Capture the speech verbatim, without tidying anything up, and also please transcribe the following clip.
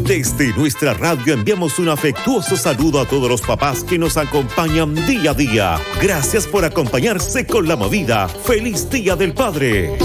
Desde nuestra radio enviamos un afectuoso saludo a todos los papás que nos acompañan día a día. Gracias por acompañarse con la movida. ¡Feliz Día del Padre!